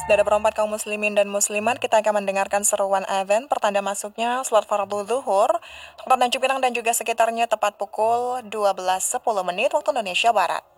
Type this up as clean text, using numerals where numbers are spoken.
Dari perempat kaum muslimin dan muslimat, kita akan mendengarkan seruan azan pertanda masuknya salat fardu zuhur, Kota Tanjung Pinang dan juga sekitarnya tepat pukul 12.10 waktu Indonesia Barat.